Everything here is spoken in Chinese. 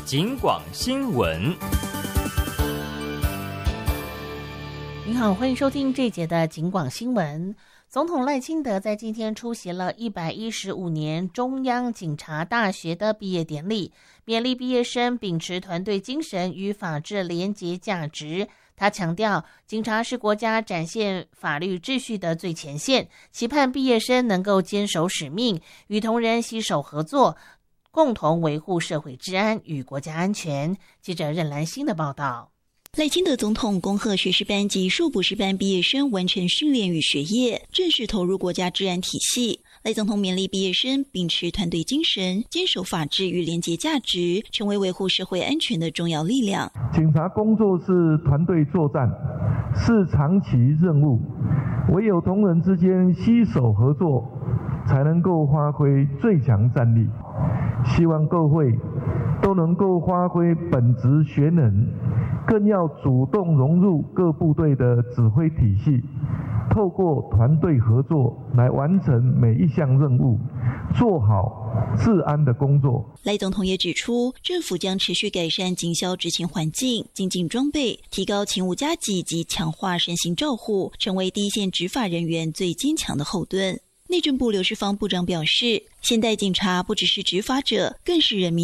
警广新闻。 您好，欢迎收听这一节的警广新闻。总统赖清德在今天出席了115年中央警察大学的毕业典礼，勉励毕业生秉持团队精神与法治廉洁价值。他强调，警察是国家展现法律秩序的最前线，期盼毕业生能够坚守使命，与同仁携手合作，共同维护社会治安与国家安全。记者任兰欣的报道。 赖清德总统恭贺学士班及硕博士班毕业生完成训练与学业，正式投入国家治安体系。赖总统勉励毕业生秉持团队精神，坚守法治与廉洁价值，成为维护社会安全的重要力量。 警察工作是团队作战，是长期任务，唯有同仁之间携手合作，才能够发挥最强战力。希望各位都能够发挥本职学能，更要主动融入各部队的指挥体系，透过团队合作来完成每一项任务，做好治安的工作。 赖总统也指出，政府将持续改善警消执勤环境，精进装备，提高勤务加给及强化身心照护，成为第一线执法人员最坚强的后盾。内政部刘世芳部长表示，现代警察不只是执法者，更是人民